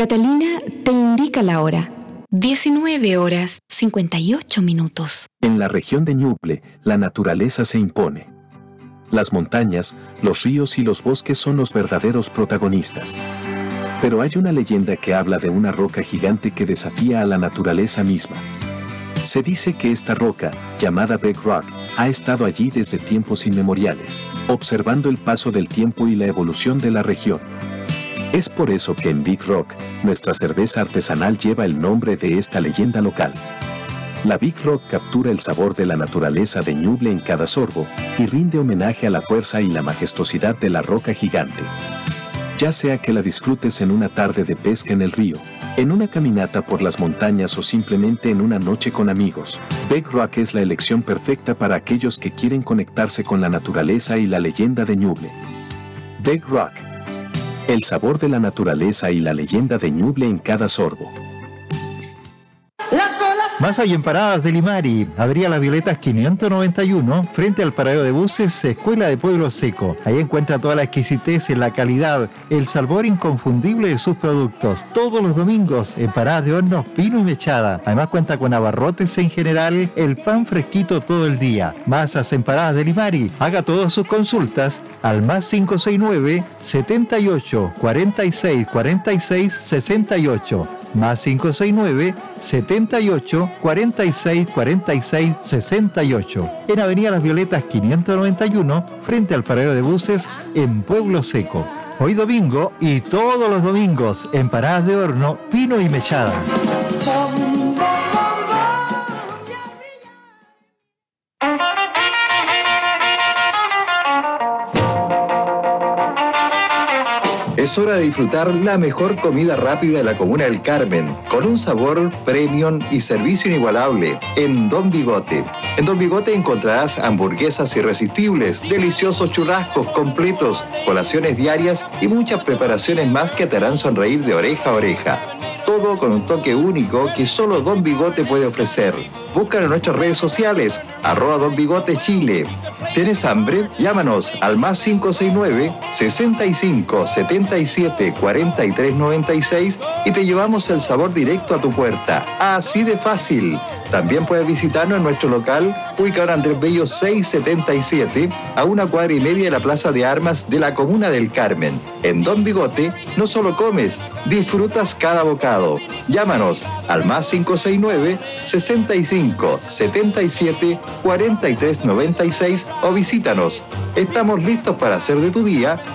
Catalina te indica la hora. 19 horas 58 minutos. En la región de Ñuble, la naturaleza se impone. Las montañas, los ríos y los bosques son los verdaderos protagonistas. Pero hay una leyenda que habla de una roca gigante que desafía a la naturaleza misma. Se dice que esta roca, llamada Big Rock, ha estado allí desde tiempos inmemoriales, observando el paso del tiempo y la evolución de la región. Es por eso que en Big Rock, nuestra cerveza artesanal lleva el nombre de esta leyenda local. La Big Rock captura el sabor de la naturaleza de Ñuble en cada sorbo y rinde homenaje a la fuerza y la majestuosidad de la roca gigante. Ya sea que la disfrutes en una tarde de pesca en el río, en una caminata por las montañas o simplemente en una noche con amigos, Big Rock es la elección perfecta para aquellos que quieren conectarse con la naturaleza y la leyenda de Ñuble. Big Rock. El sabor de la naturaleza y la leyenda de Ñuble en cada sorbo. Más allá en Paradas de Limari, Avenida Las Violetas 591, frente al paradero de buses Escuela de Pueblo Seco. Ahí encuentra toda la exquisitez, la calidad, el sabor inconfundible de sus productos. Todos los domingos, empanadas de horno, pino y mechada. Además cuenta con abarrotes en general, el pan fresquito todo el día. Masas en Paradas de Limari. Haga todas sus consultas al más 569 78 46 46 68. Más 569 78 46 46 68. En Avenida Las Violetas 591, frente al paradero de buses en Pueblo Seco. Hoy domingo y todos los domingos, empanadas de horno, pino y mechada. Es hora de disfrutar la mejor comida rápida de la comuna del Carmen, con un sabor premium y servicio inigualable, en Don Bigote. En Don Bigote encontrarás hamburguesas irresistibles, deliciosos churrascos completos, colaciones diarias y muchas preparaciones más que te harán sonreír de oreja a oreja. Todo con un toque único que solo Don Bigote puede ofrecer. Búscalo en nuestras redes sociales, @Don Bigote Chile. ¿Tienes hambre? Llámanos al más 569 65 77 43 96 y te llevamos el sabor directo a tu puerta. Así de fácil. También puedes visitarnos en nuestro local, ubicado en Andrés Bello 677, a 1,5 cuadras de la Plaza de Armas de la Comuna del Carmen. En Don Bigote no solo comes, disfrutas cada bocado. Llámanos al más 569 65 77 43 96 o visítanos. Estamos listos para hacer de tu día